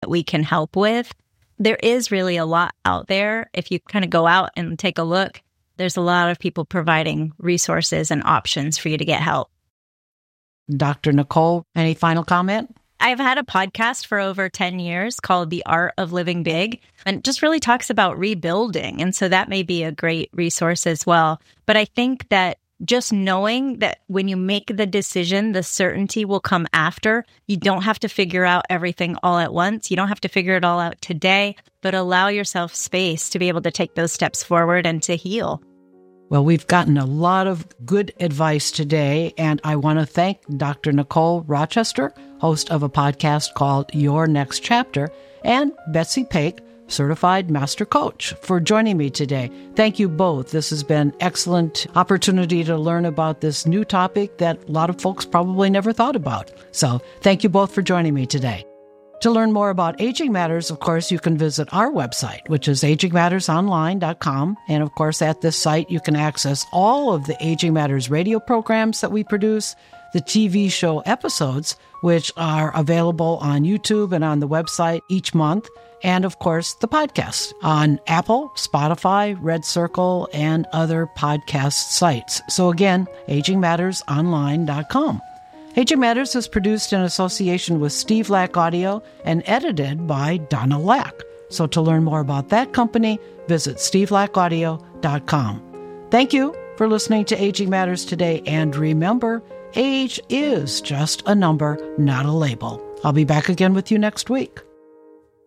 that we can help with. There is really a lot out there. If you kind of go out and take a look, there's a lot of people providing resources and options for you to get help. Dr. Nicole, any final comment? I've had a podcast for over 10 years called The Art of Living Big, and it just really talks about rebuilding. And so that may be a great resource as well. But I think that just knowing that when you make the decision, the certainty will come after. You don't have to figure out everything all at once. You don't have to figure it all out today, but allow yourself space to be able to take those steps forward and to heal. Well, we've gotten a lot of good advice today, and I want to thank Dr. Nicole Rochester, host of a podcast called Your Next Chapter, and Betsy Paik, Certified Master Coach, for joining me today. Thank you both. This has been an excellent opportunity to learn about this new topic that a lot of folks probably never thought about. So thank you both for joining me today. To learn more about Aging Matters, of course, you can visit our website, which is agingmattersonline.com. And of course, at this site, you can access all of the Aging Matters radio programs that we produce, the TV show episodes, which are available on YouTube and on the website each month, and of course, the podcast on Apple, Spotify, Red Circle, and other podcast sites. So again, agingmattersonline.com. Aging Matters is produced in association with Steve Lack Audio and edited by Donna Lack. So to learn more about that company, visit stevelackaudio.com. Thank you for listening to Aging Matters today. And remember, age is just a number, not a label. I'll be back again with you next week.